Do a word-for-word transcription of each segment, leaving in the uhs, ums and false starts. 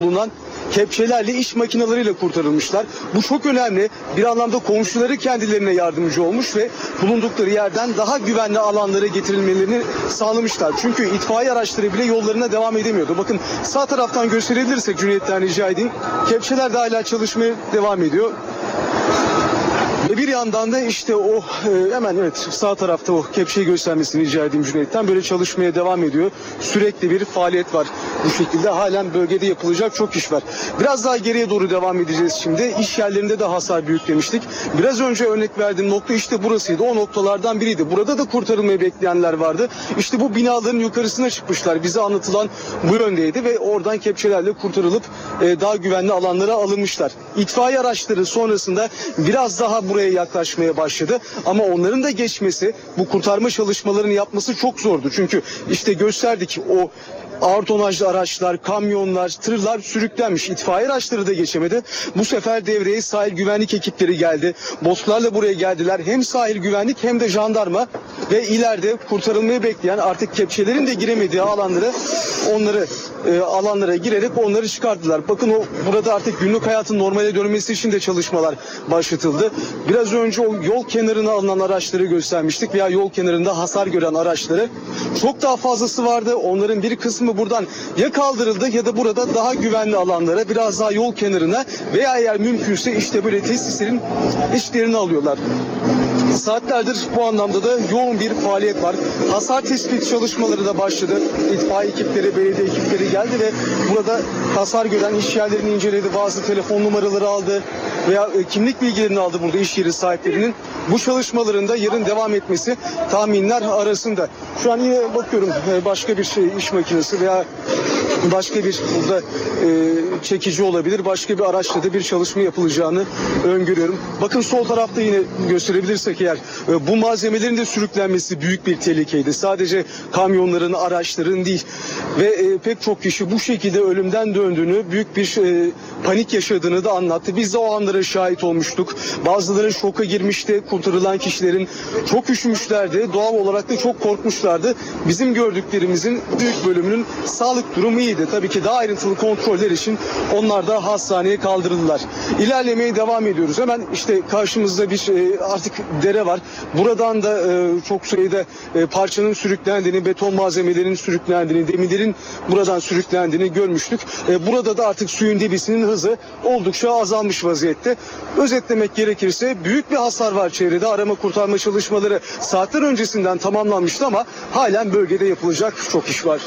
bulunan kepçelerle, iş makineleriyle kurtarılmışlar. Bu çok önemli. Bir anlamda komşuları kendilerine yardımcı olmuş ve bulundukları yerden daha güvenli alanlara getirilmelerini sağlamışlar. Çünkü itfaiye araçları bile yollarına devam edemiyordu. Bakın sağ taraftan gösterebilirsek Cüneyt'ten rica edeyim. Kepçeler de hala çalışmaya devam ediyor. Ve bir yandan da işte o e, hemen evet sağ tarafta o kepçeyi göstermesini rica edeyim Cüneyt'ten. Böyle çalışmaya devam ediyor. Sürekli bir faaliyet var. Bu şekilde halen bölgede yapılacak çok iş var. Biraz daha geriye doğru devam edeceğiz şimdi. İş yerlerinde de hasar büyük demiştik. Biraz önce örnek verdiğim nokta işte burasıydı. O noktalardan biriydi. Burada da kurtarılmayı bekleyenler vardı. İşte bu binaların yukarısına çıkmışlar. Bize anlatılan bu yöndeydi ve oradan kepçelerle kurtarılıp e, daha güvenli alanlara alınmışlar. İtfaiye araçları sonrasında biraz daha buraya yaklaşmaya başladı. Ama onların da geçmesi, bu kurtarma çalışmalarını yapması çok zordu. Çünkü işte gösterdik o ağır tonajlı araçlar, kamyonlar, tırlar sürüklenmiş. İtfaiye araçları da geçemedi. Bu sefer devreye sahil güvenlik ekipleri geldi. Botlarla buraya geldiler. Hem sahil güvenlik hem de jandarma ve ileride kurtarılmayı bekleyen artık kepçelerin de giremediği alanları onları e, alanlara girerek onları çıkarttılar. Bakın o burada artık günlük hayatın normale dönmesi için de çalışmalar başlatıldı. Biraz önce o yol kenarına alınan araçları göstermiştik veya yol kenarında hasar gören araçları. Çok daha fazlası vardı. Onların bir kısmı buradan ya kaldırıldı ya da burada daha güvenli alanlara, biraz daha yol kenarına veya eğer mümkünse işte böyle tesislerin içlerini alıyorlar. Saatlerdir bu anlamda da yoğun bir faaliyet var. Hasar tespit çalışmaları da başladı. İtfaiye ekipleri, belediye ekipleri geldi ve burada hasar gören iş yerlerini inceledi. Bazı telefon numaraları aldı veya kimlik bilgilerini aldı burada iş yeri sahiplerinin. Bu çalışmaların da yarın devam etmesi tahminler arasında. Şu an yine bakıyorum başka bir şey, iş makinesi veya başka bir burada e, çekici olabilir. Başka bir araçla da bir çalışma yapılacağını öngörüyorum. Bakın sol tarafta yine gösterebilirsek eğer e, bu malzemelerin de sürüklenmesi büyük bir tehlikeydi. Sadece kamyonların, araçların değil. Ve e, pek çok kişi bu şekilde ölümden döndüğünü, büyük bir e, panik yaşadığını da anlattı. Biz de o anlara şahit olmuştuk. Bazıları şoka girmişti. Kurtarılan kişilerin çok üşümüşlerdi. Doğal olarak da çok korkmuşlardı. Bizim gördüklerimizin büyük bölümünün sağlık durumu iyiydi. Tabii ki daha ayrıntılı kontroller için onlar da hastaneye kaldırıldılar. İlerlemeye devam ediyoruz. Hemen işte karşımızda bir e, artık dere var. Buradan da e, çok sayıda e, parçanın sürüklendiğini, beton malzemelerinin sürüklendiğini, demirlerin buradan sürüklendiğini görmüştük. E, burada da artık suyun debisinin hızı oldukça azalmış vaziyette. Özetlemek gerekirse büyük bir hasar var çevrede. Arama kurtarma çalışmaları saatler öncesinden tamamlanmıştı ama halen bölgede yapılacak çok iş var.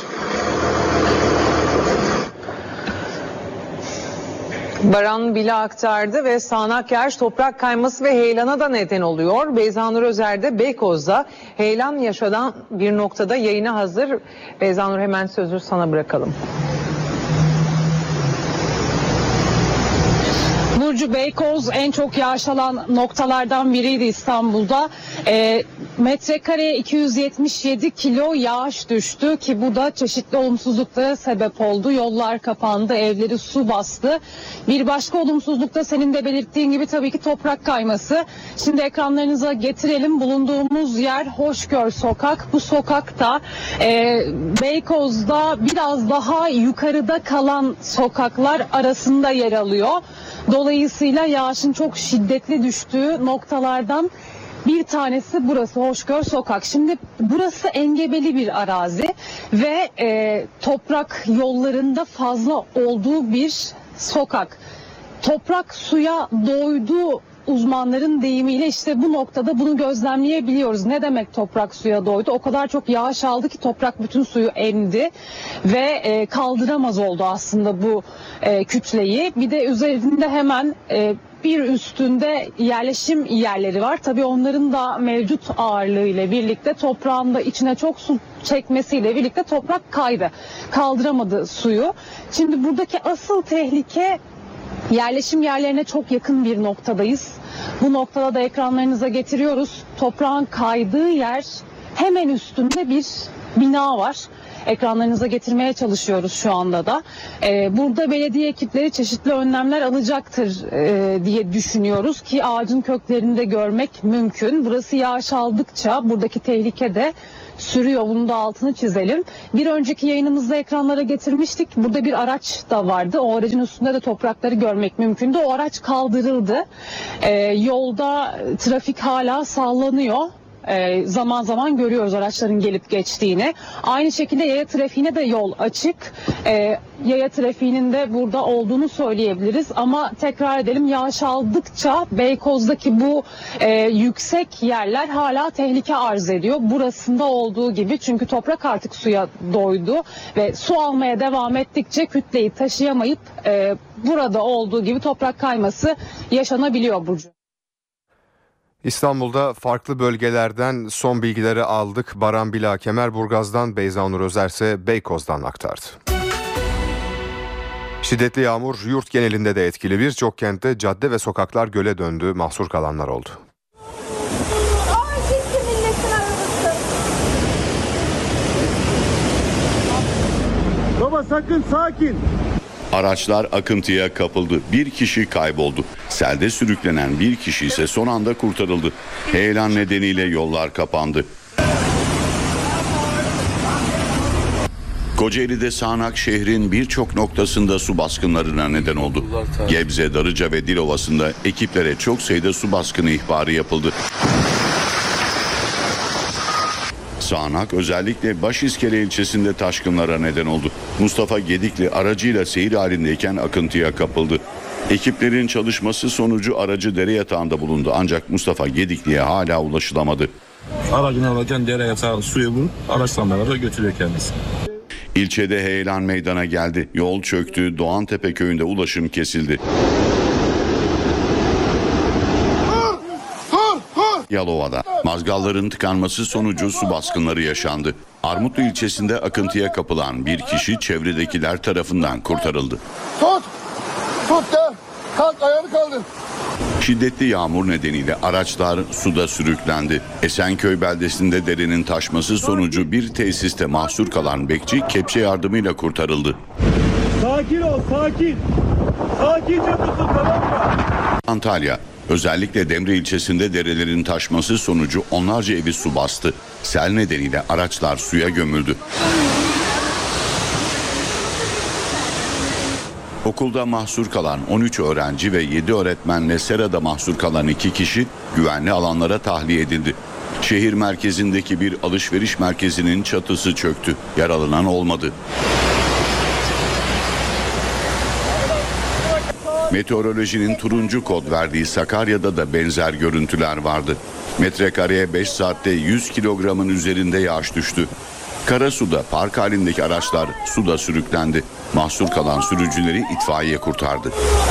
Baran Bil'a aktardı ve sağanak yağış, toprak kayması ve heyelana da neden oluyor. Beyzanur Özer de Beykoz'da heyelan yaşanan bir noktada yayına hazır. Beyzanur, hemen sözü sana bırakalım. Burcu, Beykoz en çok yağış alan noktalardan biriydi İstanbul'da. E, metrekareye iki yüz yetmiş yedi kilo yağış düştü ki bu da çeşitli olumsuzluklara sebep oldu. Yollar kapandı, evleri su bastı. Bir başka olumsuzluk da senin de belirttiğin gibi tabii ki toprak kayması. Şimdi ekranlarınıza getirelim. Bulunduğumuz yer Hoşgör Sokak. Bu sokakta e, Beykoz'da biraz daha yukarıda kalan sokaklar arasında yer alıyor. Dolayısıyla yağışın çok şiddetli düştüğü noktalardan bir tanesi burası, Hoşgör Sokak. Şimdi burası engebeli bir arazi ve e, toprak yollarında fazla olduğu bir sokak. Toprak suya doyduğu uzmanların deyimiyle işte bu noktada bunu gözlemleyebiliyoruz. Ne demek toprak suya doydu? O kadar çok yağış aldı ki toprak bütün suyu emdi ve e, kaldıramaz oldu aslında bu e, kütleyi. Bir de üzerinde hemen e, bir üstünde yerleşim yerleri var. Tabii onların da mevcut ağırlığıyla birlikte toprağın da içine çok su çekmesiyle birlikte toprak kaydı. Kaldıramadı suyu. Şimdi buradaki asıl tehlike, yerleşim yerlerine çok yakın bir noktadayız. Bu noktada da ekranlarınıza getiriyoruz. Toprağın kaydığı yer hemen üstünde bir bina var. ekranlarınıza getirmeye çalışıyoruz şu anda da. Ee, burada belediye ekipleri çeşitli önlemler alacaktır e, diye düşünüyoruz ki ağacın köklerini de görmek mümkün. Burası yağış aldıkça buradaki tehlike de sürüyor. Bunun da altını çizelim. Bir önceki yayınımızda ekranlara getirmiştik. Burada bir araç da vardı. O aracın üstünde de toprakları görmek mümkündü. O araç kaldırıldı. Ee, yolda trafik hala sallanıyor. Ee, zaman zaman görüyoruz araçların gelip geçtiğini. Aynı şekilde yaya trafiğine de yol açık. Ee, yaya trafiğinin de burada olduğunu söyleyebiliriz. Ama tekrar edelim, yağış aldıkça Beykoz'daki bu e, yüksek yerler hala tehlike arz ediyor. Burasında olduğu gibi, çünkü toprak artık suya doydu ve su almaya devam ettikçe kütleyi taşıyamayıp e, burada olduğu gibi toprak kayması yaşanabiliyor Burcu. İstanbul'da farklı bölgelerden son bilgileri aldık. Baran Bila Kemerburgaz'dan, Beyza Nur Özer ise Beykoz'dan aktardı. Şiddetli yağmur yurt genelinde de etkili. Birçok kentte cadde ve sokaklar göle döndü. Mahsur kalanlar oldu. Baba sakın, sakin. Araçlar akıntıya kapıldı. Bir kişi kayboldu. Selde sürüklenen bir kişi ise son anda kurtarıldı. Heyelan nedeniyle yollar kapandı. Kocaeli'de sağanak şehrin birçok noktasında su baskınlarına neden oldu. Gebze, Darıca ve Dilovası'nda ekiplere çok sayıda su baskını ihbarı yapıldı. Sağanak özellikle Başiskele ilçesinde taşkınlara neden oldu. Mustafa Gedikli aracıyla seyir halindeyken akıntıya kapıldı. Ekiplerin çalışması sonucu aracı dere yatağında bulundu, ancak Mustafa Gedikli'ye hala ulaşılamadı. Aracını alırken dere yatağı suyu vurup araçla beraber götürüyor kendisi. İlçede heyelan meydana geldi. Yol çöktü, Doğantepe köyünde ulaşım kesildi. Yalova'da mazgalların tıkanması sonucu su baskınları yaşandı. Armutlu ilçesinde akıntıya kapılan bir kişi çevredekiler tarafından kurtarıldı. Tut! Tut da! Kalk, ayağını kaldır. Şiddetli yağmur nedeniyle araçlar suda sürüklendi. Esenköy beldesinde derenin taşması sonucu bir tesiste mahsur kalan bekçi kepçe yardımıyla kurtarıldı. Sakin ol, sakin. Sakince tutun, tamam mı? Antalya, özellikle Demre ilçesinde derelerin taşması sonucu onlarca evi su bastı. Sel nedeniyle araçlar suya gömüldü. Okulda mahsur kalan on üç öğrenci ve yedi öğretmenle serada mahsur kalan iki kişi güvenli alanlara tahliye edildi. Şehir merkezindeki bir alışveriş merkezinin çatısı çöktü. Yaralanan olmadı. Meteorolojinin turuncu kod verdiği Sakarya'da da benzer görüntüler vardı. Metrekareye beş saatte yüz kilogramın üzerinde yağış düştü. Karasu'da park halindeki araçlar suda sürüklendi. Mahsur kalan sürücüleri itfaiye kurtardı.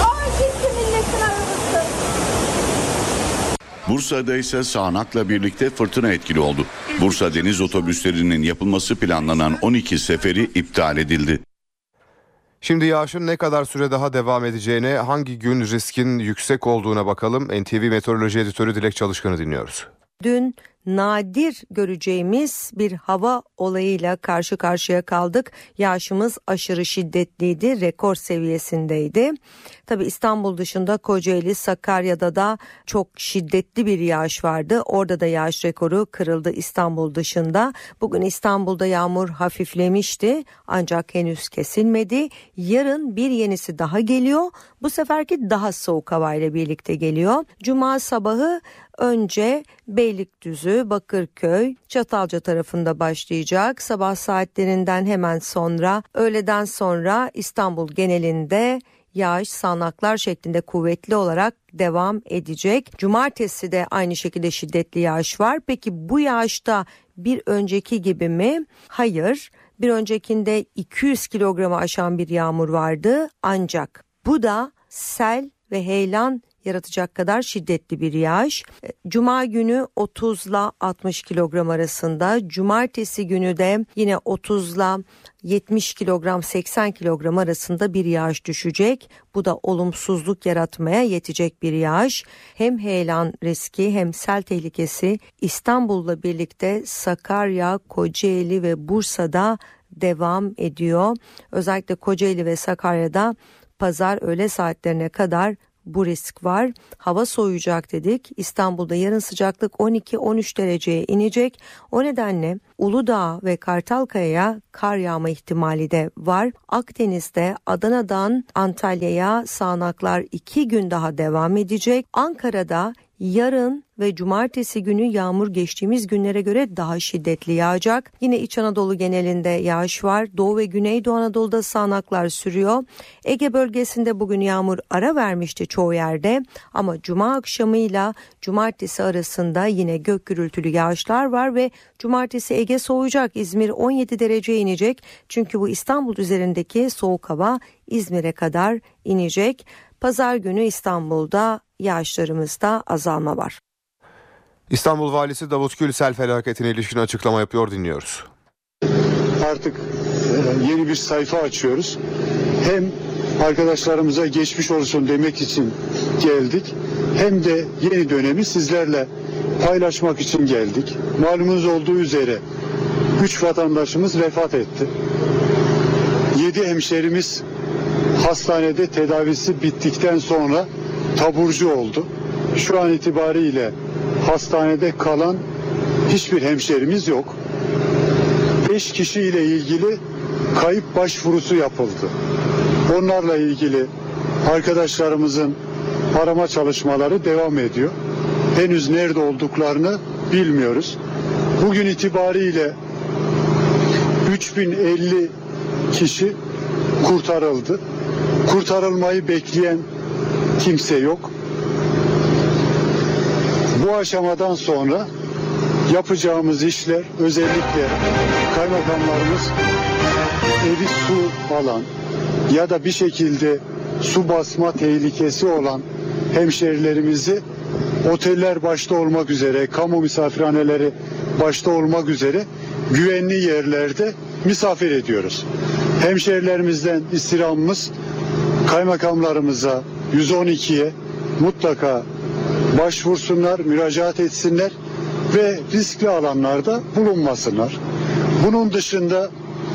Bursa'da ise sağanakla birlikte fırtına etkili oldu. Bursa deniz otobüslerinin yapılması planlanan on iki seferi iptal edildi. Şimdi yağışın ne kadar süre daha devam edeceğine, hangi gün riskin yüksek olduğuna bakalım. N T V Meteoroloji Editörü Dilek Çalışkan'ı dinliyoruz. Dün nadir göreceğimiz bir hava olayıyla karşı karşıya kaldık. Yağışımız aşırı şiddetliydi, rekor seviyesindeydi. Tabii İstanbul dışında Kocaeli, Sakarya'da da çok şiddetli bir yağış vardı. Orada da yağış rekoru kırıldı İstanbul dışında. Bugün İstanbul'da yağmur hafiflemişti ancak henüz kesilmedi. Yarın bir yenisi daha geliyor. Bu seferki daha soğuk havayla birlikte geliyor. Cuma sabahı önce Beylikdüzü, Bakırköy, Çatalca tarafında başlayacak. Sabah saatlerinden hemen sonra, öğleden sonra İstanbul genelinde yağış sağanaklar şeklinde kuvvetli olarak devam edecek. Cumartesi de aynı şekilde şiddetli yağış var. Peki bu yağışta bir önceki gibi mi? Hayır. Bir öncekinde iki yüz kilogramı aşan bir yağmur vardı. Ancak bu da sel ve heyelan yaratacak kadar şiddetli bir yağış. Cuma günü otuzla altmış kilogram arasında, cumartesi günü de yine otuzla yetmiş kilogram seksen kilogram arasında bir yağış düşecek. Bu da olumsuzluk yaratmaya yetecek bir yağış. Hem heyelan riski hem sel tehlikesi İstanbul'la birlikte Sakarya, Kocaeli ve Bursa'da devam ediyor. Özellikle Kocaeli ve Sakarya'da pazar öğle saatlerine kadar bu risk var. Hava soğuyacak dedik. İstanbul'da yarın sıcaklık on iki on üç dereceye inecek. O nedenle Uludağ ve Kartalkaya'ya kar yağma ihtimali de var. Akdeniz'de Adana'dan Antalya'ya sağanaklar iki gün daha devam edecek. Ankara'da yarın ve cumartesi günü yağmur geçtiğimiz günlere göre daha şiddetli yağacak. Yine İç Anadolu genelinde yağış var. Doğu ve Güneydoğu Anadolu'da sağanaklar sürüyor. Ege bölgesinde bugün yağmur ara vermişti çoğu yerde. Ama cuma akşamıyla cumartesi arasında yine gök gürültülü yağışlar var ve cumartesi Ege soğuyacak. İzmir on yedi dereceye inecek. Çünkü bu İstanbul üzerindeki soğuk hava İzmir'e kadar inecek. Pazar günü İstanbul'da yağışlarımızda azalma var. İstanbul Valisi Davut Gül sel felaketine ilişkin açıklama yapıyor, dinliyoruz. Artık yeni bir sayfa açıyoruz. Hem arkadaşlarımıza geçmiş olsun demek için geldik, hem de yeni dönemi sizlerle paylaşmak için geldik. Malumunuz olduğu üzere üç vatandaşımız vefat etti. yedi hemşerimiz hastanede tedavisi bittikten sonra taburcu oldu. Şu an itibariyle hastanede kalan hiçbir hemşerimiz yok. beş kişi ile ilgili kayıp başvurusu yapıldı. Onlarla ilgili arkadaşlarımızın arama çalışmaları devam ediyor. Henüz nerede olduklarını bilmiyoruz. Bugün itibariyle üç bin elli kişi kurtarıldı. Kurtarılmayı bekleyen kimse yok. Bu aşamadan sonra yapacağımız işler, özellikle kaymakamlarımız evi su alan ya da bir şekilde su basma tehlikesi olan hemşerilerimizi oteller başta olmak üzere, kamu misafirhaneleri başta olmak üzere güvenli yerlerde misafir ediyoruz. Hemşerilerimizden istirhamımız kaymakamlarımıza, yüz on ikiye mutlaka başvursunlar, müracaat etsinler ve riskli alanlarda bulunmasınlar. Bunun dışında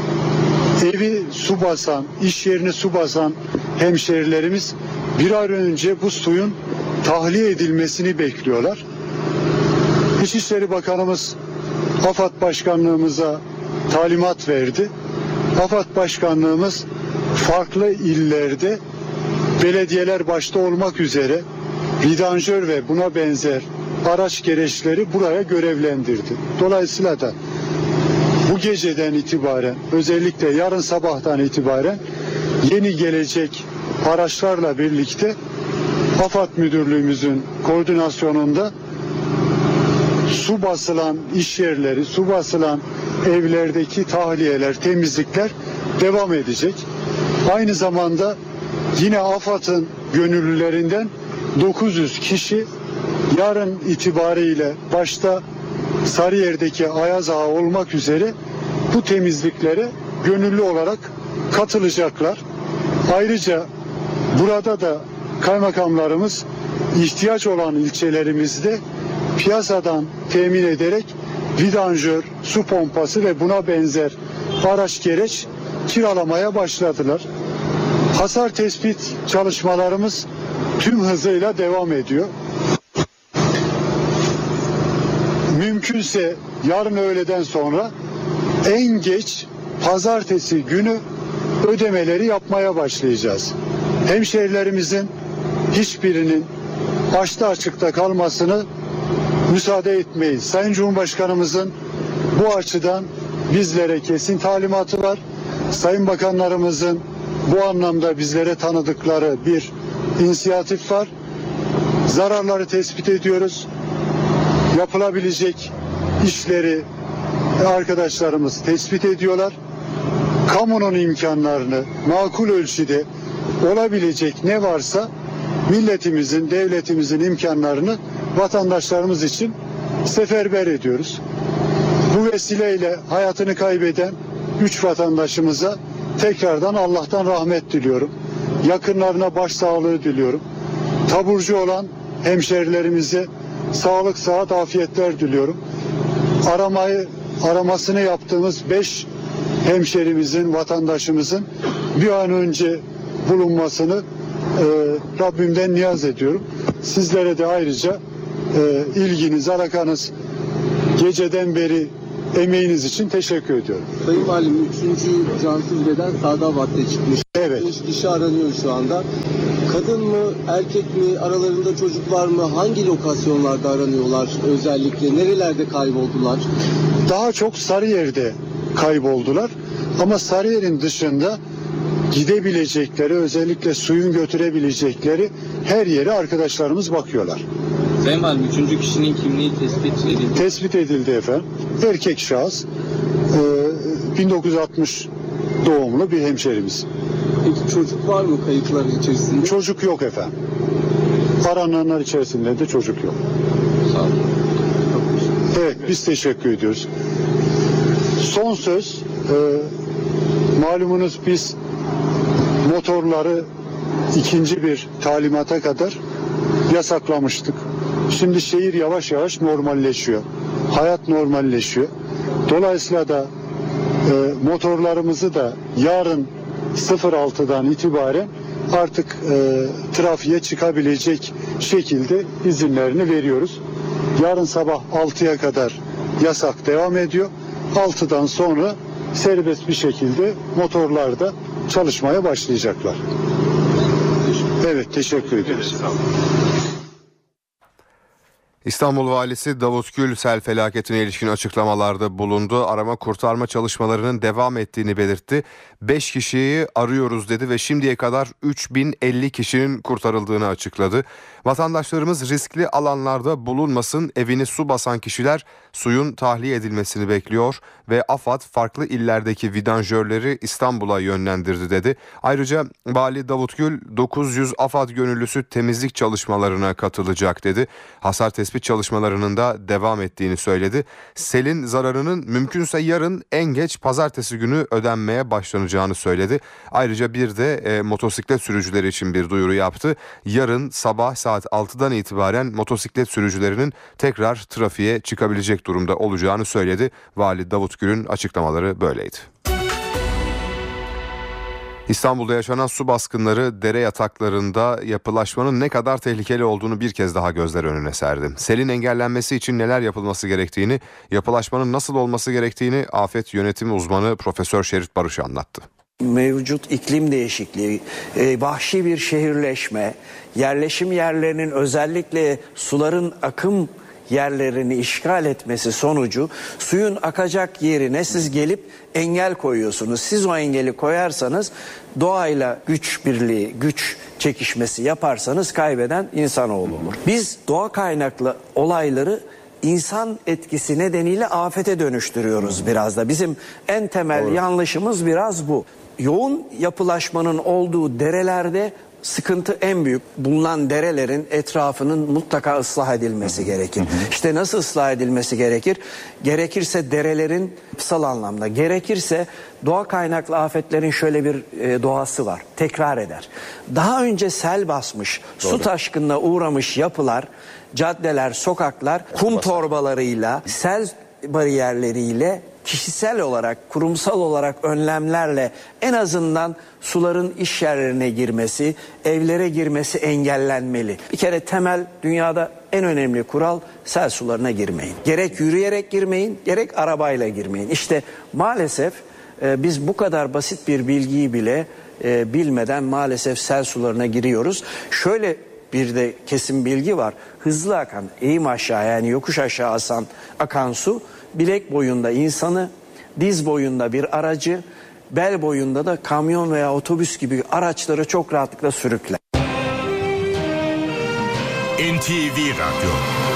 evi su basan, iş yerini su basan hemşerilerimiz bir ay önce bu suyun tahliye edilmesini bekliyorlar. İçişleri Bakanımız AFAD Başkanlığımıza talimat verdi. AFAD Başkanlığımız farklı illerde belediyeler başta olmak üzere vidanjör ve buna benzer araç gereçleri buraya görevlendirdi. Dolayısıyla da bu geceden itibaren, özellikle yarın sabahtan itibaren yeni gelecek araçlarla birlikte AFAD Müdürlüğümüzün koordinasyonunda su basılan iş yerleri, su basılan evlerdeki tahliyeler, temizlikler devam edecek. Aynı zamanda yine AFAD'ın gönüllülerinden dokuz yüz kişi yarın itibariyle başta Sarıyer'deki Ayaz Ağa olmak üzere bu temizliklere gönüllü olarak katılacaklar. Ayrıca burada da kaymakamlarımız ihtiyaç olan ilçelerimizde piyasadan temin ederek vidanjör, su pompası ve buna benzer araç gereç kiralamaya başladılar. Hasar tespit çalışmalarımız tüm hızıyla devam ediyor. Mümkünse yarın öğleden sonra en geç pazartesi günü ödemeleri yapmaya başlayacağız. Hemşehrilerimizin hiçbirinin açta açıkta kalmasını müsaade etmeyiz. Sayın Cumhurbaşkanımızın bu açıdan bizlere kesin talimatı var. Sayın Bakanlarımızın bu anlamda bizlere tanıdıkları bir inisiyatif var. Zararları tespit ediyoruz. Yapılabilecek işleri arkadaşlarımız tespit ediyorlar. Kamunun imkanlarını makul ölçüde olabilecek ne varsa milletimizin, devletimizin imkanlarını vatandaşlarımız için seferber ediyoruz. Bu vesileyle hayatını kaybeden üç vatandaşımıza tekrardan Allah'tan rahmet diliyorum. Yakınlarına başsağlığı diliyorum. Taburcu olan hemşerilerimize sağlık, sıhhat, afiyetler diliyorum. Aramayı, aramasını yaptığımız beş hemşerimizin, vatandaşımızın bir an önce bulunmasını e, Rabbimden niyaz ediyorum. Sizlere de ayrıca e, ilginiz, alakanız, geceden beri emeğiniz için teşekkür ediyorum. Sayın Valim, üçüncü cansız beden Sadavat'ta çıkmış. Evet. Beş kişi aranıyor şu anda. Kadın mı, erkek mi, aralarında çocuk var mı? Hangi lokasyonlarda aranıyorlar özellikle? Nerelerde kayboldular? Daha çok Sarıyer'de kayboldular. Ama Sarıyer'in dışında gidebilecekleri, özellikle suyun götürebilecekleri her yere arkadaşlarımız bakıyorlar. Sayın Valim, üçüncü kişinin kimliği tespit edildi. Tespit edildi efendim. Erkek şahıs, e, bin dokuz yüz altmış doğumlu bir hemşerimiz. Peki çocuk var mı kayıplar içerisinde? Çocuk yok efendim. Arananlar içerisinde de çocuk yok. Sağ olun. Evet, biz teşekkür ediyoruz. Son söz, e, malumunuz biz motorları ikinci bir talimata kadar yasaklamıştık. Şimdi şehir yavaş yavaş normalleşiyor. Hayat normalleşiyor. Dolayısıyla da e, motorlarımızı da yarın sıfır altıdan itibaren artık e, trafiğe çıkabilecek şekilde izinlerini veriyoruz. Yarın sabah altıya kadar yasak devam ediyor. altıdan sonra serbest bir şekilde motorlarda çalışmaya başlayacaklar. Evet, teşekkür ediyoruz. İstanbul Valisi Davut Gül sel felaketine ilişkin açıklamalarda bulundu. Arama kurtarma çalışmalarının devam ettiğini belirtti. beş kişiyi arıyoruz dedi ve şimdiye kadar üç bin elli kişinin kurtarıldığını açıkladı. Vatandaşlarımız riskli alanlarda bulunmasın, evini su basan kişiler suyun tahliye edilmesini bekliyor ve AFAD farklı illerdeki vidanjörleri İstanbul'a yönlendirdi dedi. Ayrıca Vali Davut Gül dokuz yüz AFAD gönüllüsü temizlik çalışmalarına katılacak dedi. Hasar tespit çalışmalarının da devam ettiğini söyledi. Selin zararının mümkünse yarın, en geç pazartesi günü ödenmeye başlanacağını söyledi. Ayrıca bir de e, motosiklet sürücüleri için bir duyuru yaptı. Yarın sabah saat altıdan itibaren motosiklet sürücülerinin tekrar trafiğe çıkabilecek durumda olacağını söyledi. Vali Davut Gül'ün açıklamaları böyleydi. İstanbul'da yaşanan su baskınları dere yataklarında yapılaşmanın ne kadar tehlikeli olduğunu bir kez daha gözler önüne serdi. Selin engellenmesi için neler yapılması gerektiğini, yapılaşmanın nasıl olması gerektiğini afet yönetimi uzmanı Profesör Şerif Barış anlattı. Mevcut iklim değişikliği, e, vahşi bir şehirleşme, yerleşim yerlerinin özellikle suların akım yerlerini işgal etmesi sonucu suyun akacak yerine siz gelip engel koyuyorsunuz. Siz o engeli koyarsanız, doğayla güç birliği, güç çekişmesi yaparsanız kaybeden insanoğlu olur. Biz doğa kaynaklı olayları insan etkisi nedeniyle afete dönüştürüyoruz biraz da. Bizim en temel Doğru. yanlışımız biraz bu. Yoğun yapılaşmanın olduğu derelerde sıkıntı en büyük. Bulunan derelerin etrafının mutlaka ıslah edilmesi gerekir. Hı hı. İşte nasıl ıslah edilmesi gerekir? Gerekirse derelerin yapısal anlamda, gerekirse doğa kaynaklı afetlerin şöyle bir e, doğası var. Tekrar eder. Daha önce sel basmış, Doğru. su taşkınına uğramış yapılar, caddeler, sokaklar kum torbalarıyla, sel bariyerleriyle, kişisel olarak, kurumsal olarak önlemlerle en azından suların iş yerlerine girmesi, evlere girmesi engellenmeli. Bir kere temel, dünyada en önemli kural, sel sularına girmeyin. Gerek yürüyerek girmeyin, gerek arabayla girmeyin. İşte maalesef e, biz bu kadar basit bir bilgiyi bile e, bilmeden maalesef sel sularına giriyoruz. Şöyle bir de kesin bilgi var. Hızlı akan, eğim aşağı, yani yokuş aşağı asan, akan su bilek boyunda insanı, diz boyunda bir aracı, bel boyunda da kamyon veya otobüs gibi araçları çok rahatlıkla sürükler. N T V Radyo.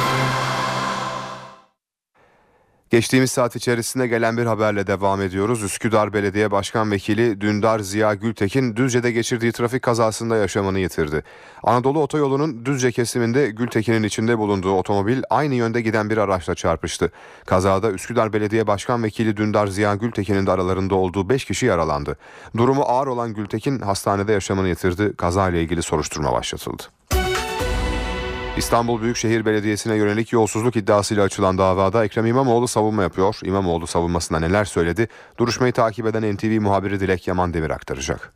Geçtiğimiz saat içerisinde gelen bir haberle devam ediyoruz. Üsküdar Belediye Başkan Vekili Dündar Ziya Gültekin Düzce'de geçirdiği trafik kazasında yaşamını yitirdi. Anadolu Otoyolu'nun Düzce kesiminde Gültekin'in içinde bulunduğu otomobil aynı yönde giden bir araçla çarpıştı. Kazada Üsküdar Belediye Başkan Vekili Dündar Ziya Gültekin'in de aralarında olduğu beş kişi yaralandı. Durumu ağır olan Gültekin hastanede yaşamını yitirdi. Kazayla ilgili soruşturma başlatıldı. İstanbul Büyükşehir Belediyesi'ne yönelik yolsuzluk iddiasıyla açılan davada Ekrem İmamoğlu savunma yapıyor. İmamoğlu savunmasında neler söyledi? Duruşmayı takip eden N T V muhabiri Dilek Yaman Demir aktaracak.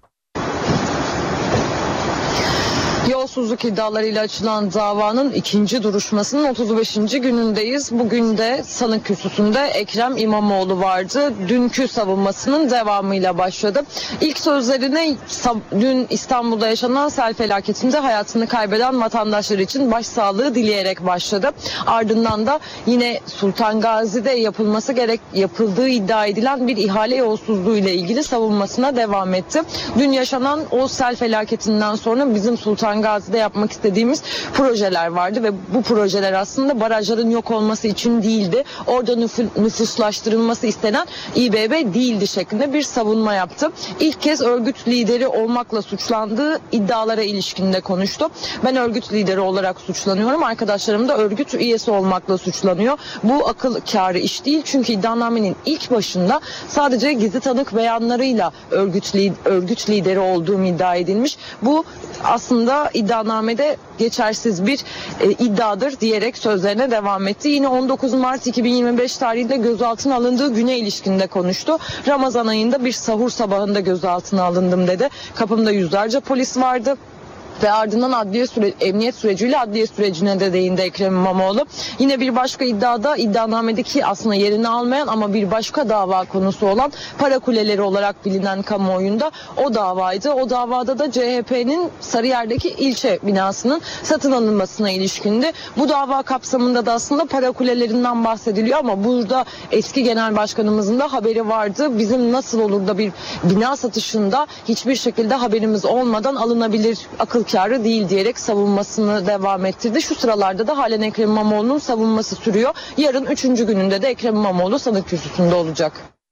Yolsuzluk iddialarıyla açılan davanın ikinci duruşmasının otuz beşinci günündeyiz. Bugün de sanık kürsüsünde Ekrem İmamoğlu vardı. Dünkü savunmasının devamıyla başladı. İlk sözlerini dün İstanbul'da yaşanan sel felaketinde hayatını kaybeden vatandaşlar için başsağlığı dileyerek başladı. Ardından da yine Sultan Gazi'de yapılması gerek yapıldığı iddia edilen bir ihale yolsuzluğu ile ilgili savunmasına devam etti. Dün yaşanan o sel felaketinden sonra bizim Sultan Gazi'de yapmak istediğimiz projeler vardı ve bu projeler aslında barajların yok olması için değildi. Orada nüf- nüfuslaştırılması istenen İ B B değildi şeklinde bir savunma yaptı. İlk kez örgüt lideri olmakla suçlandığı iddialara ilişkinde konuştu. Ben örgüt lideri olarak suçlanıyorum. Arkadaşlarım da örgüt üyesi olmakla suçlanıyor. Bu akıl kârı iş değil. Çünkü iddianamenin ilk başında sadece gizli tanık beyanlarıyla örgüt, li- örgüt lideri olduğum iddia edilmiş. Bu aslında iddianamede geçersiz bir e, iddiadır diyerek sözlerine devam etti. Yine on dokuz Mart iki bin yirmi beş tarihinde gözaltına alındığı güne ilişkinde konuştu. Ramazan ayında bir sahur sabahında gözaltına alındım dedi. Kapımda yüzlerce polis vardı. Ve ardından adliye süre, emniyet süreciyle adliye sürecine de değindi Ekrem İmamoğlu. Yine bir başka iddiada iddianamedeki aslında yerini almayan ama bir başka dava konusu olan para kuleleri olarak bilinen kamuoyunda o davaydı. O davada da C H P'nin Sarıyer'deki ilçe binasının satın alınmasına ilişkindi. Bu dava kapsamında da aslında para kulelerinden bahsediliyor ama burada eski genel başkanımızın da haberi vardı. Bizim nasıl olur da bir bina satışında hiçbir şekilde haberimiz olmadan alınabilir, akıl kârı değil diyerek savunmasını devam ettirdi. Şu sıralarda da halen Ekrem İmamoğlu'nun savunması sürüyor. Yarın üçüncü gününde de Ekrem İmamoğlu sanık kürsüsünde olacak.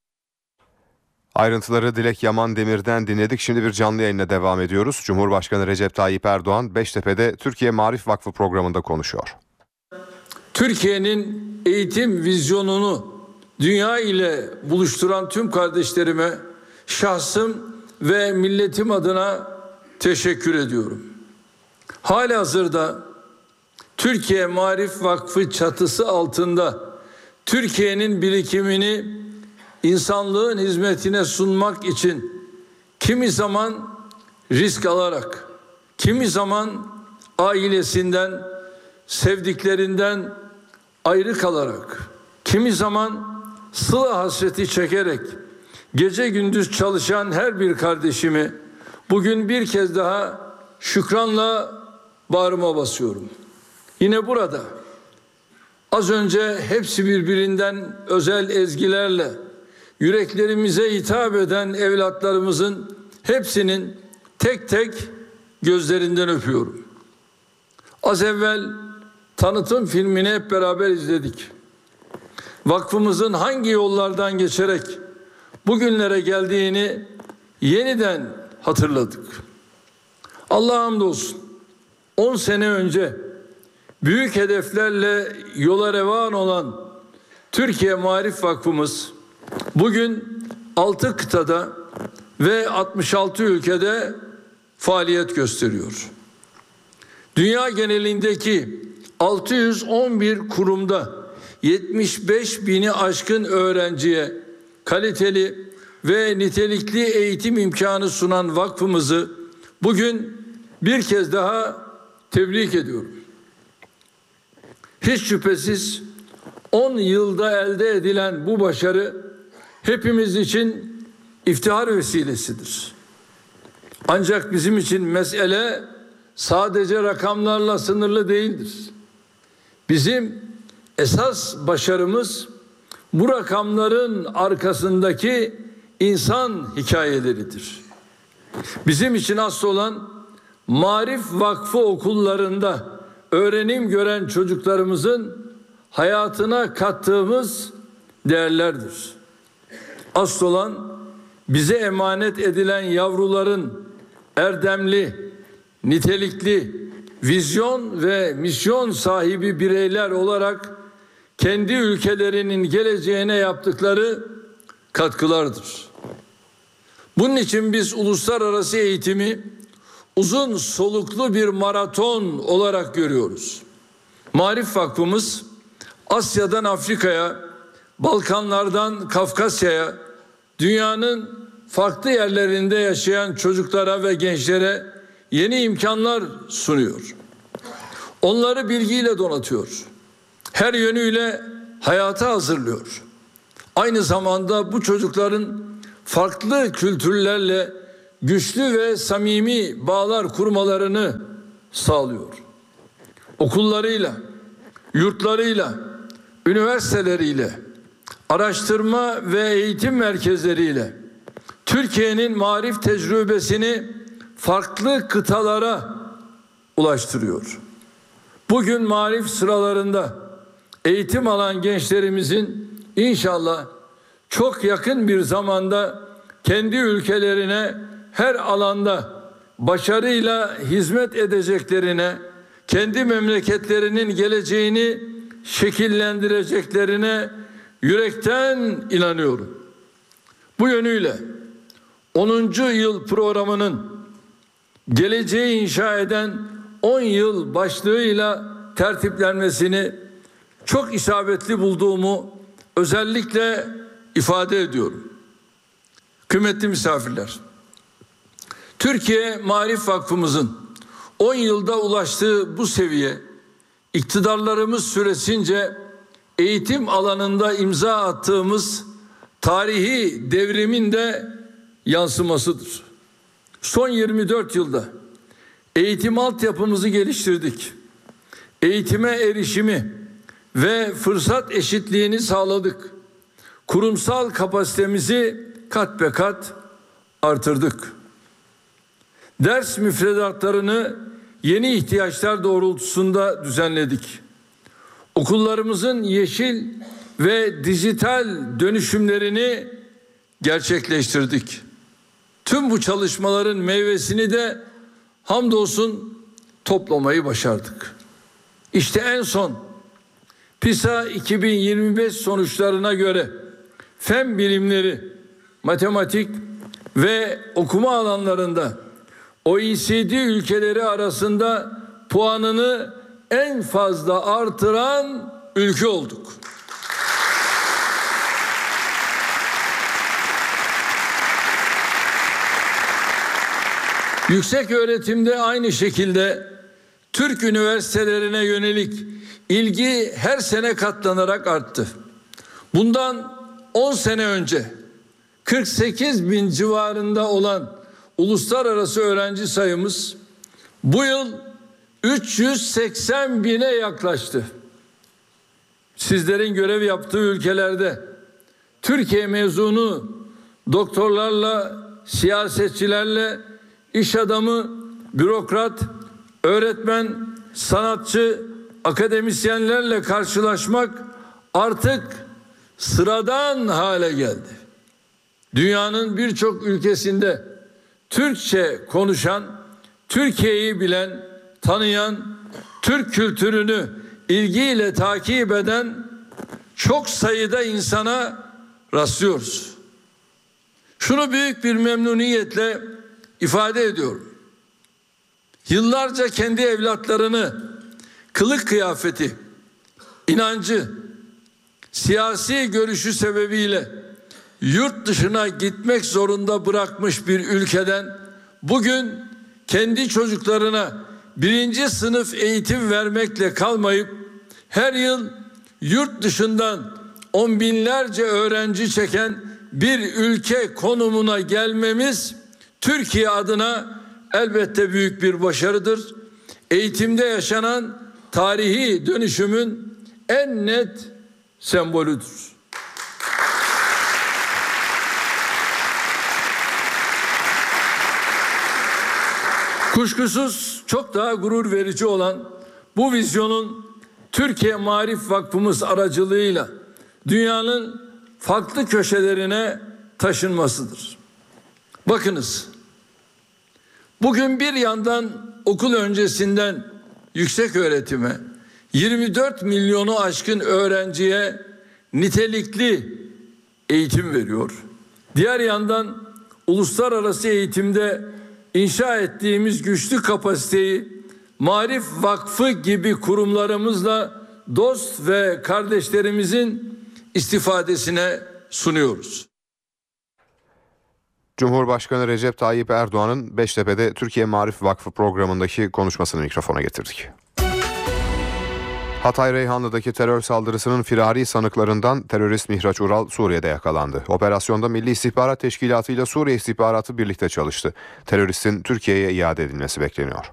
Ayrıntıları Dilek Yaman Demir'den dinledik. Şimdi bir canlı yayınla devam ediyoruz. Cumhurbaşkanı Recep Tayyip Erdoğan Beştepe'de Türkiye Maarif Vakfı programında konuşuyor. Türkiye'nin eğitim vizyonunu dünya ile buluşturan tüm kardeşlerime şahsım ve milletim adına teşekkür ediyorum. Halihazırda Türkiye Maarif Vakfı çatısı altında Türkiye'nin birikimini insanlığın hizmetine sunmak için kimi zaman risk alarak, kimi zaman ailesinden, sevdiklerinden ayrı kalarak, kimi zaman sıla hasreti çekerek gece gündüz çalışan her bir kardeşimi bugün bir kez daha şükranla bağrıma basıyorum. Yine burada az önce hepsi birbirinden özel ezgilerle yüreklerimize hitap eden evlatlarımızın hepsinin tek tek gözlerinden öpüyorum. Az evvel tanıtım filmini hep beraber izledik. Vakfımızın hangi yollardan geçerek bugünlere geldiğini yeniden hatırladık. Allah'a hamdolsun on sene önce büyük hedeflerle yola revan olan Türkiye Maarif Vakfımız bugün altı kıtada ve altmış altı ülkede faaliyet gösteriyor. Dünya genelindeki altı yüz on bir kurumda yetmiş beş bini aşkın öğrenciye kaliteli ve nitelikli eğitim imkanı sunan vakfımızı bugün bir kez daha tebrik ediyorum. Hiç şüphesiz on yılda elde edilen bu başarı hepimiz için iftihar vesilesidir. Ancak bizim için mesele sadece rakamlarla sınırlı değildir. Bizim esas başarımız bu rakamların arkasındaki insan hikayeleridir. Bizim için asıl olan Maarif Vakfı okullarında öğrenim gören çocuklarımızın hayatına kattığımız değerlerdir. Asıl olan bize emanet edilen yavruların erdemli, nitelikli, vizyon ve misyon sahibi bireyler olarak kendi ülkelerinin geleceğine yaptıkları katkılardır. Bunun için biz uluslararası eğitimi uzun soluklu bir maraton olarak görüyoruz. Marif Vakfımız Asya'dan Afrika'ya, Balkanlardan Kafkasya'ya, dünyanın farklı yerlerinde yaşayan çocuklara ve gençlere yeni imkanlar sunuyor. Onları bilgiyle donatıyor. Her yönüyle hayata hazırlıyor. Aynı zamanda bu çocukların farklı kültürlerle güçlü ve samimi bağlar kurmalarını sağlıyor. Okullarıyla, yurtlarıyla, üniversiteleriyle, araştırma ve eğitim merkezleriyle Türkiye'nin marif tecrübesini farklı kıtalara ulaştırıyor. Bugün marif sıralarında eğitim alan gençlerimizin inşallah çok yakın bir zamanda kendi ülkelerine her alanda başarıyla hizmet edeceklerine, kendi memleketlerinin geleceğini şekillendireceklerine yürekten inanıyorum. Bu yönüyle onuncu yıl programının geleceği inşa eden on yıl başlığıyla tertiplenmesini çok isabetli bulduğumu özellikle ifade ediyorum. Kıymetli misafirler, Türkiye Marif Vakfımızın on yılda ulaştığı bu seviye, iktidarlarımız süresince eğitim alanında imza attığımız tarihi devrimin de yansımasıdır. Son yirmi dört yılda eğitim altyapımızı geliştirdik. Eğitime erişimi ve fırsat eşitliğini sağladık. Kurumsal kapasitemizi kat be kat artırdık. Ders müfredatlarını yeni ihtiyaçlar doğrultusunda düzenledik. Okullarımızın yeşil ve dijital dönüşümlerini gerçekleştirdik. Tüm bu çalışmaların meyvesini de hamdolsun toplamayı başardık. İşte en son PISA iki bin yirmi beş sonuçlarına göre fen bilimleri, matematik ve okuma alanlarında O E C D ülkeleri arasında puanını en fazla artıran ülke olduk. Yüksek öğretimde aynı şekilde Türk üniversitelerine yönelik ilgi her sene katlanarak arttı. Bundan on sene önce kırk sekiz bin civarında olan uluslararası öğrenci sayımız bu yıl üç yüz seksen bine yaklaştı. Sizlerin görev yaptığı ülkelerde Türkiye mezunu doktorlarla, siyasetçilerle, iş adamı, bürokrat, öğretmen, sanatçı, akademisyenlerle karşılaşmak artık sıradan hale geldi. Dünyanın birçok ülkesinde Türkçe konuşan, Türkiye'yi bilen, tanıyan, Türk kültürünü ilgiyle takip eden çok sayıda insana rastlıyoruz. Şunu büyük bir memnuniyetle ifade ediyorum. Yıllarca kendi evlatlarını kılık kıyafeti, inancı, siyasi görüşü sebebiyle yurt dışına gitmek zorunda bırakmış bir ülkeden bugün kendi çocuklarına birinci sınıf eğitim vermekle kalmayıp her yıl yurt dışından on binlerce öğrenci çeken bir ülke konumuna gelmemiz Türkiye adına elbette büyük bir başarıdır. Eğitimde yaşanan tarihi dönüşümün en net sembolüdür. Kuşkusuz çok daha gurur verici olan bu vizyonun Türkiye Marif Vakfımız aracılığıyla dünyanın farklı köşelerine taşınmasıdır. Bakınız, bugün bir yandan okul öncesinden yüksek öğretime yirmi dört milyonu aşkın öğrenciye nitelikli eğitim veriyor. Diğer yandan uluslararası eğitimde inşa ettiğimiz güçlü kapasiteyi Maarif Vakfı gibi kurumlarımızla dost ve kardeşlerimizin istifadesine sunuyoruz. Cumhurbaşkanı Recep Tayyip Erdoğan'ın Beştepe'de Türkiye Maarif Vakfı programındaki konuşmasını mikrofona getirdik. Hatay Reyhanlı'daki terör saldırısının firari sanıklarından terörist Mihraç Ural Suriye'de yakalandı. Operasyonda Milli İstihbarat Teşkilatı ile Suriye İstihbaratı birlikte çalıştı. Teröristin Türkiye'ye iade edilmesi bekleniyor.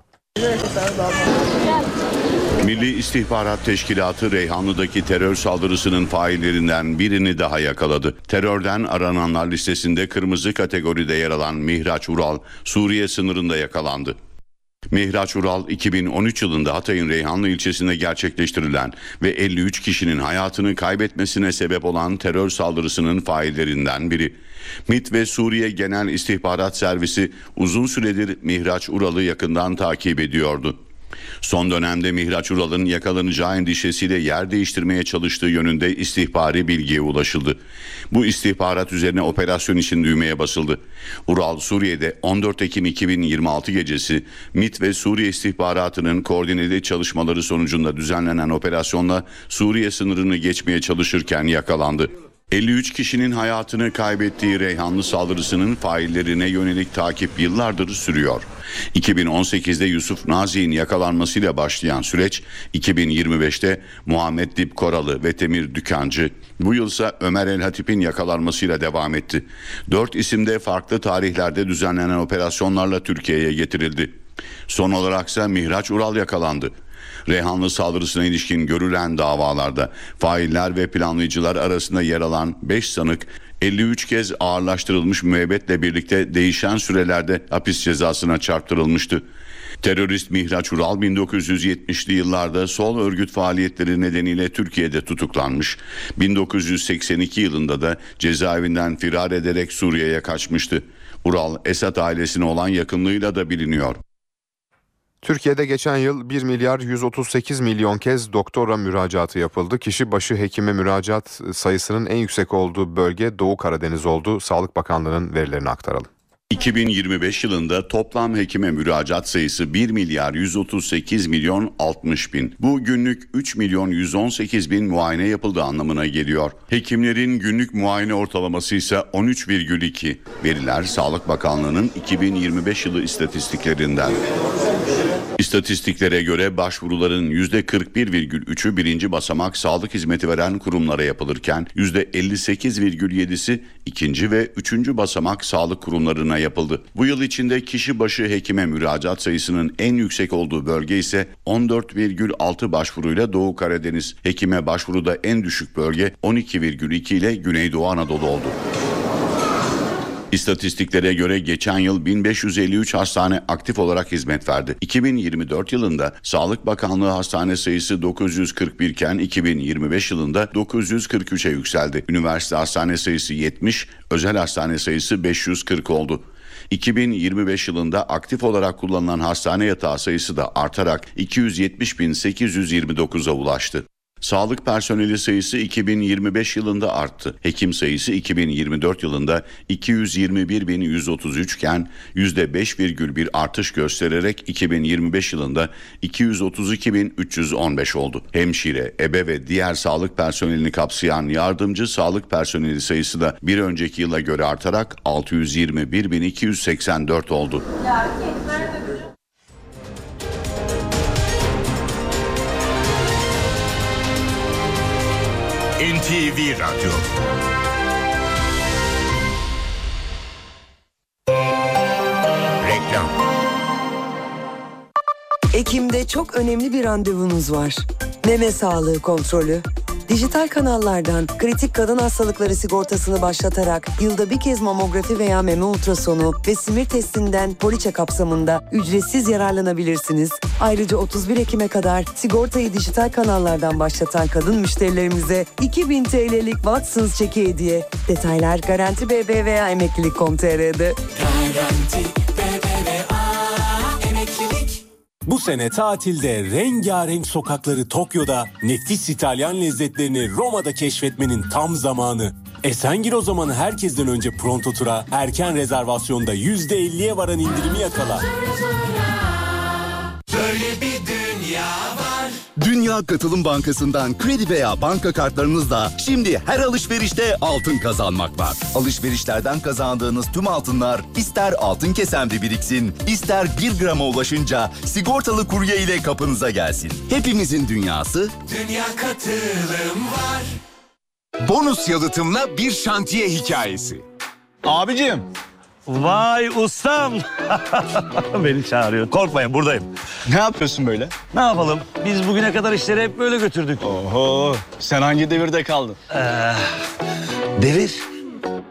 Milli İstihbarat Teşkilatı Reyhanlı'daki terör saldırısının faillerinden birini daha yakaladı. Terörden arananlar listesinde kırmızı kategoride yer alan Mihraç Ural Suriye sınırında yakalandı. Mihraç Ural iki bin on üç yılında Hatay'ın Reyhanlı ilçesinde gerçekleştirilen ve elli üç kişinin hayatını kaybetmesine sebep olan terör saldırısının faillerinden biri. MİT ve Suriye Genel İstihbarat Servisi uzun süredir Mihraç Ural'ı yakından takip ediyordu. Son dönemde Mihraç Ural'ın yakalanacağı endişesiyle yer değiştirmeye çalıştığı yönünde istihbari bilgiye ulaşıldı. Bu istihbarat üzerine operasyon için düğmeye basıldı. Ural Suriye'de on dört Ekim iki bin yirmi altı gecesi MİT ve Suriye istihbaratının koordineli çalışmaları sonucunda düzenlenen operasyonla Suriye sınırını geçmeye çalışırken yakalandı. elli üç kişinin hayatını kaybettiği Reyhanlı saldırısının faillerine yönelik takip yıllardır sürüyor. iki bin on sekizde Yusuf Nazi'nin yakalanmasıyla başlayan süreç iki bin yirmi beşte Muhammed Dip Koralı ve Temir Dükancı, bu yılsa Ömer El Hatip'in yakalanmasıyla devam etti. Dört isim de farklı tarihlerde düzenlenen operasyonlarla Türkiye'ye getirildi. Son olaraksa Mihraç Ural yakalandı. Reyhanlı saldırısına ilişkin görülen davalarda failler ve planlayıcılar arasında yer alan beş sanık elli üç kez ağırlaştırılmış müebbetle birlikte değişen sürelerde hapis cezasına çarptırılmıştı. Terörist Mihraç Ural bin dokuz yüz yetmişli yıllarda sol örgüt faaliyetleri nedeniyle Türkiye'de tutuklanmış. bin dokuz yüz seksen iki yılında da cezaevinden firar ederek Suriye'ye kaçmıştı. Ural, Esad ailesine olan yakınlığıyla da biliniyor. Türkiye'de geçen yıl bir milyar yüz otuz sekiz milyon kez doktora müracaatı yapıldı. Kişi başı hekime müracaat sayısının en yüksek olduğu bölge Doğu Karadeniz oldu. Sağlık Bakanlığı'nın verilerini aktaralım. iki bin yirmi beş yılında toplam hekime müracaat sayısı bir milyar yüz otuz sekiz milyon altmış bin. Bu günlük üç milyon yüz on sekiz bin muayene yapıldığı anlamına geliyor. Hekimlerin günlük muayene ortalaması ise on üç virgül iki. Veriler Sağlık Bakanlığı'nın iki bin yirmi beş yılı istatistiklerinden. İstatistiklere göre başvuruların yüzde kırk bir virgül üçü birinci basamak sağlık hizmeti veren kurumlara yapılırken yüzde elli sekiz virgül yedisi ikinci ve üçüncü basamak sağlık kurumlarına yapıldı. Bu yıl içinde kişi başı hekime müracaat sayısının en yüksek olduğu bölge ise on dört virgül altı başvuruyla Doğu Karadeniz. Hekime başvuruda en düşük bölge on iki virgül iki ile Güneydoğu Anadolu oldu. İstatistiklere göre geçen yıl bin beş yüz elli üç hastane aktif olarak hizmet verdi. iki bin yirmi dört yılında Sağlık Bakanlığı hastane sayısı dokuz yüz kırk bir iken iki bin yirmi beş yılında dokuz yüz kırk üçe yükseldi. Üniversite hastane sayısı yetmiş, özel hastane sayısı beş yüz kırk oldu. iki bin yirmi beş yılında aktif olarak kullanılan hastane yatağı sayısı da artarak iki yüz yetmiş bin sekiz yüz yirmi dokuza ulaştı. Sağlık personeli sayısı iki bin yirmi beş yılında arttı. Hekim sayısı iki bin yirmi dört yılında iki yüz yirmi bir bin yüz otuz üç iken yüzde beş virgül bir artış göstererek iki bin yirmi beş yılında iki yüz otuz iki bin üç yüz on beş oldu. Hemşire, ebe ve diğer sağlık personelini kapsayan yardımcı sağlık personeli sayısı da bir önceki yıla göre artarak altı yüz yirmi bir bin iki yüz seksen dört oldu. N T V Radyo. Reklam. Ekim'de çok önemli bir randevunuz var. Meme sağlığı kontrolü. Dijital kanallardan kritik kadın hastalıkları sigortasını başlatarak yılda bir kez mamografi veya meme ultrasonu ve simir testinden poliçe kapsamında ücretsiz yararlanabilirsiniz. Ayrıca otuz bir Ekim'e kadar sigortayı dijital kanallardan başlatan kadın müşterilerimize iki bin T L'lik Watsons çeki hediye. Detaylar Garanti B B V A emeklilik nokta com nokta t r'de. Garanti B B V A emeklilik. Bu sene tatilde rengarenk sokakları Tokyo'da, nefis İtalyan lezzetlerini Roma'da keşfetmenin tam zamanı. Esengir o zaman herkesten önce Pronto Tur'a erken rezervasyonda yüzde elliye varan indirimi yakala. Böyle bir Dünya var. Dünya Katılım Bankası'ndan kredi veya banka kartlarınızla şimdi her alışverişte altın kazanmak var. Alışverişlerden kazandığınız tüm altınlar ister altın kesemde biriksin, ister bir grama ulaşınca sigortalı kurye ile kapınıza gelsin. Hepimizin dünyası Dünya Katılım var. Bonus yalıtımla bir şantiye hikayesi. Abicim. Vay ustam. Beni çağırıyor. Korkmayın, buradayım. Ne yapıyorsun böyle? Ne yapalım? Biz bugüne kadar işleri hep böyle götürdük. Oho, sen hangi devirde kaldın? Ee, devir?